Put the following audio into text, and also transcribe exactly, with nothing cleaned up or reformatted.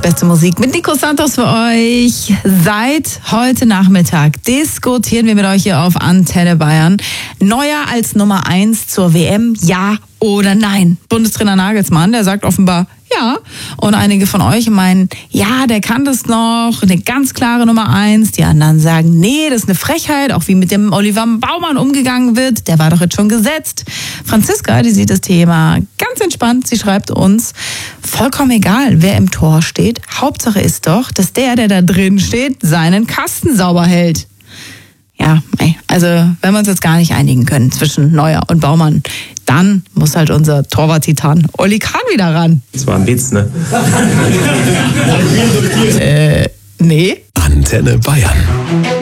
beste Musik mit Nico Santos für euch. Seit heute Nachmittag diskutieren wir mit euch hier auf Antenne Bayern. Neuer als Nummer eins zur W M, ja oder nein? Bundestrainer Nagelsmann, der sagt offenbar ja. Und einige von euch meinen, ja, der kann das noch, eine ganz klare Nummer eins. Die anderen sagen, nee, das ist eine Frechheit, auch wie mit dem Oliver Baumann umgegangen wird. Der war doch jetzt schon gesetzt. Franziska, die sieht das Thema ganz entspannt. Sie schreibt uns, vollkommen egal, wer im Tor steht. Hauptsache ist doch, dass der, der da drin steht, seinen Kasten sauber hält. Ja, also wenn wir uns jetzt gar nicht einigen können zwischen Neuer und Baumann, dann muss halt unser Torwart-Titan Oli Kahn wieder ran. Das war ein Witz, ne? äh, nee. Antenne Bayern.